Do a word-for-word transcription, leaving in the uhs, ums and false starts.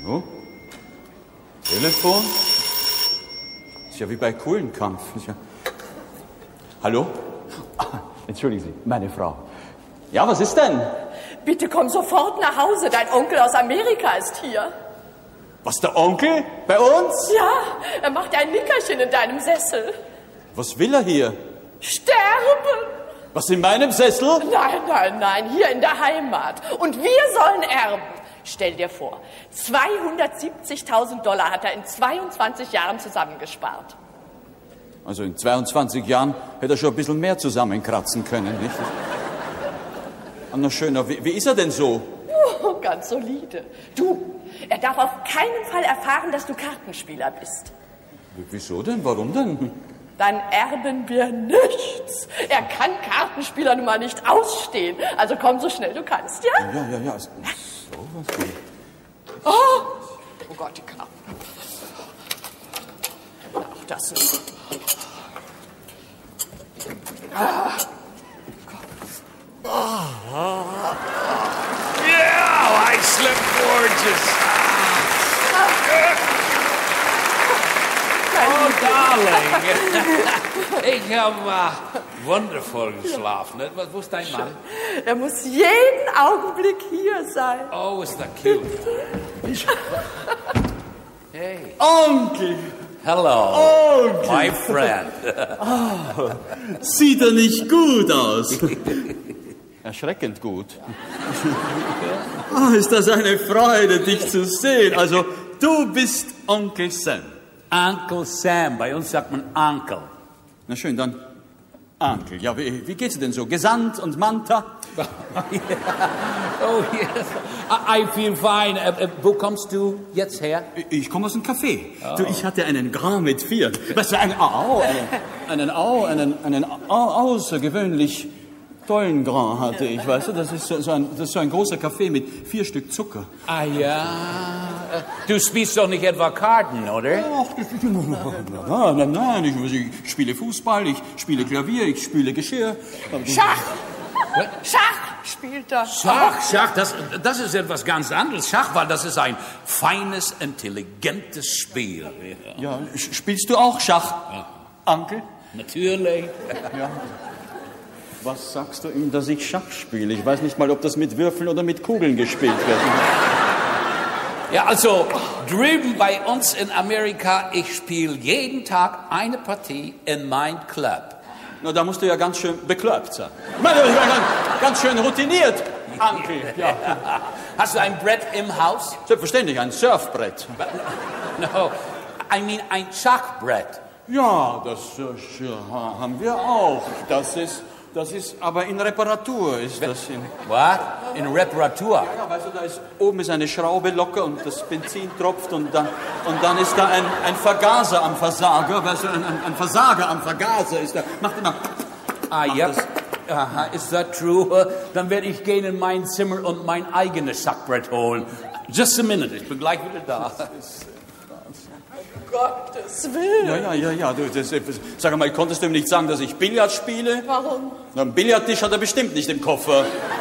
Oh? Telefon? Ist ja wie bei Kuhlenkampf. Ja. Hallo? Ah, entschuldigen Sie, meine Frau. Ja, was ist denn? Bitte komm sofort nach Hause. Dein Onkel aus Amerika ist hier. Was, der Onkel? Bei uns? Ja, er macht ein Nickerchen in deinem Sessel. Was will er hier? Sterben! Was, in meinem Sessel? Nein, nein, nein, hier in der Heimat. Und wir sollen erben. Stell dir vor, zweihundertsiebzigtausend Dollar hat er in zweiundzwanzig Jahren zusammengespart. Also in zweiundzwanzig Jahren hätte er schon ein bisschen mehr zusammenkratzen können, nicht? Na schön, wie, wie ist er denn so? Oh, ganz solide. Du, er darf auf keinen Fall erfahren, dass du Kartenspieler bist. Wieso denn? Warum denn? Dann erben wir nichts. Er kann Kartenspieler nun mal nicht ausstehen. Also komm so schnell du kannst, ja? Ja, ja, ja. So was geht. Oh, oh Gott, die Karten. Ach, das ist... Ah. Yeah, I slept gorgeous. Oh, darling. Ich habe uh, wundervoll geschlafen. Wo ist dein Mann? Er muss jeden Augenblick hier sein. Oh, ist das cute. Hey. Onkel! Hello, Onkel! my friend. Oh, sieht er nicht gut aus? Erschreckend gut. Oh, ist das eine Freude, dich zu sehen. Also, du bist Onkel Sam. Uncle Sam, bei uns sagt man Uncle. Na schön, dann Onkel. Ja, wie, wie geht's denn so? Gesandt und Manta? Oh, yes. I feel fine. Uh, uh, wo kommst du jetzt her? Ich komme aus dem Café. Oh. Du, ich hatte einen Grand mit vier. Was für ein Au, einen, einen Au, einen, einen Au, außergewöhnlich tollen Grand hatte ich, weißt du? Das ist so, so, ein, das ist so ein großer Kaffee mit vier Stück Zucker. Ah ja, du spielst doch nicht etwa Karten, oder? Ach, das ist, nein, nein, nein, ich, ich spiele Fußball, ich spiele Klavier, ich spiele Geschirr. Schach! Schach spielt er. Schach, Schach, das, das ist etwas ganz anderes. Schach, weil das ist ein feines, intelligentes Spiel. Ja, spielst du auch Schach, ja. Onkel? Natürlich. Ja. Was sagst du ihm, dass ich Schach spiele? Ich weiß nicht mal, ob das mit Würfeln oder mit Kugeln gespielt wird. Ja, also drüben bei uns in Amerika, ich spiele jeden Tag eine Partie in mein Club. Na, da musst du ja ganz schön bekloppt sein. Ich meine, ich meine, ganz schön routiniert, Onkel. Ja. Hast du ein Brett im Haus? Selbstverständlich, ein Surfbrett. No, I mean ein Schachbrett. Ja, das äh, haben wir auch. Das ist... Das ist aber in Reparatur, ist das in... Was? In Reparatur? Ja, ja, weißt du, da ist, oben ist eine Schraube locker und das Benzin tropft und dann, und dann ist da ein, ein Vergaser am Versager, weißt du, ein, ein, ein Versager am Vergaser ist da, macht immer... Ah, ja. Yep. Aha, ist das true? Dann werde ich gehen in mein Zimmer und mein eigenes Schachbrett holen. Just a minute, ich bin gleich wieder da. Gottes Willen. Ja, ja, ja, ja. Du, das, sag mal, konntest du ihm nicht sagen, dass ich Billard spiele? Warum? Na, einen Billardtisch hat er bestimmt nicht im Koffer.